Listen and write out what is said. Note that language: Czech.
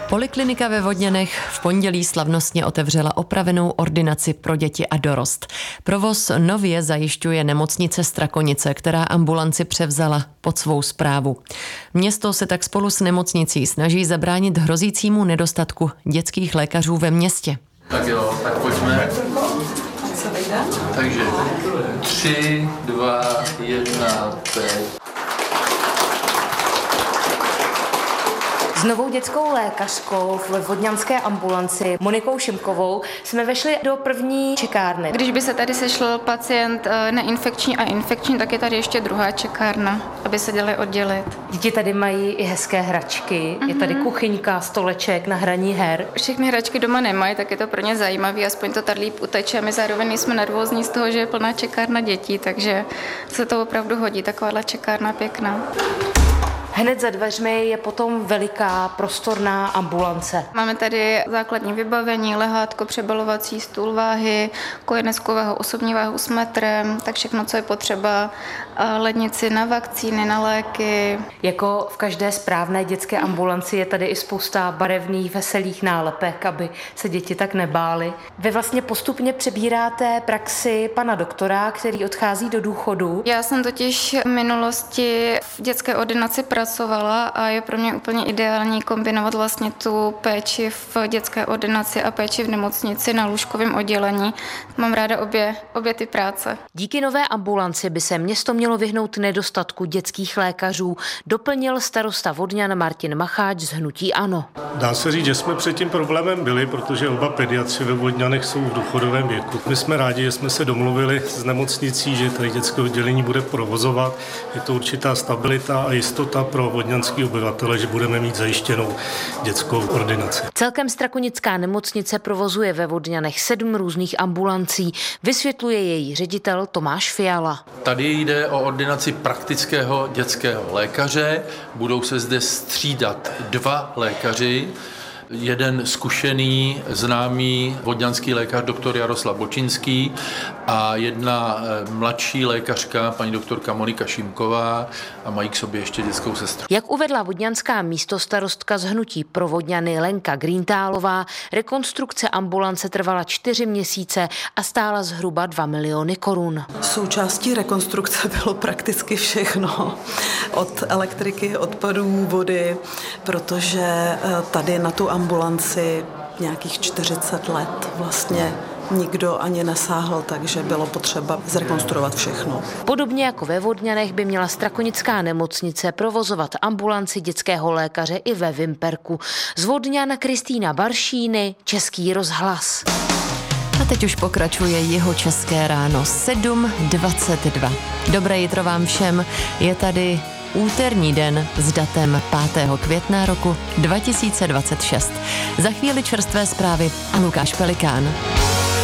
Poliklinika ve Vodňanech v pondělí slavnostně otevřela opravenou ordinaci pro děti a dorost. Provoz nově zajišťuje nemocnice Strakonice, která ambulanci převzala pod svou správu. Město se tak spolu s nemocnicí snaží zabránit hrozícímu nedostatku dětských lékařů ve městě. Tak jo, tak pojďme. Takže 3, 2, 1, teď. S novou dětskou lékařkou ve vodňanské ambulanci Monikou Šimkovou jsme vešli do první čekárny. Když by se tady sešel pacient neinfekční a infekční, tak je tady ještě druhá čekárna, aby se děli oddělit. Děti tady mají i hezké hračky, je tady kuchyňka, stoleček na hraní her. Všechny hračky doma nemají, tak je to pro ně zajímavé, aspoň to tady líp uteče. My zároveň jsme nervózní z toho, že je plná čekárna dětí, takže se to opravdu hodí, takováhle čekárna pěkná. Hned za dveřmi je potom veliká prostorná ambulance. Máme tady základní vybavení, lehátko, přebalovací stůl, váhy, kojeneckového osobní váhu s metrem, tak všechno, co je potřeba, lednici na vakcíny, na léky. Jako v každé správné dětské ambulanci je tady i spousta barevných, veselých nálepek, aby se děti tak nebály. Vy vlastně postupně přebíráte praxi pana doktora, který odchází do důchodu. Já jsem totiž v minulosti v dětské ordinaci pracovala a je pro mě úplně ideální kombinovat vlastně tu péči v dětské ordinaci a péči v nemocnici na lůžkovém oddělení. Mám ráda obě ty práce. Díky nové ambulanci by se město mělo vyhnout nedostatku dětských lékařů, doplnil starosta Vodňan Martin Macháč z hnutí ANO. Dá se říct, že jsme před tím problémem byli, protože oba pediatři ve Vodňanech jsou v důchodovém věku. My jsme rádi, že jsme se domluvili s nemocnicí, že tady dětské oddělení bude provozovat. Je to určitá stabilita a jistota pro vodňanský obyvatele, že budeme mít zajištěnou dětskou ordinaci. Celkem Strakonická nemocnice provozuje ve Vodňanech 7 různých ambulancí, vysvětluje její ředitel Tomáš Fiala. Tady jde o ordinaci praktického dětského lékaře. Budou se zde střídat 2 lékaři. Jeden zkušený, známý vodňanský lékař doktor Jaroslav Bočinský a jedna mladší lékařka, paní doktorka Monika Šimková, a mají k sobě ještě dětskou sestru. Jak uvedla vodňanská místostarostka z hnutí pro Vodňany Lenka Greentálová, rekonstrukce ambulance trvala 4 měsíce a stála zhruba 2 miliony korun. Součástí rekonstrukce bylo prakticky všechno. Od elektriky, odpadů, vody, protože tady na tu ambulanci nějakých 40 let vlastně nikdo ani nesáhl, takže bylo potřeba zrekonstruovat všechno. Podobně jako ve Vodňanech by měla Strakonická nemocnice provozovat ambulanci dětského lékaře i ve Vimperku. Z Vodňan Kristýna Baršíny, Český rozhlas. A teď už pokračuje Jihočeské ráno 7:22. Dobré jitro vám všem, je tady úterní den s datem 5. května roku 2026. Za chvíli čerstvé zprávy a Lukáš Pelikán.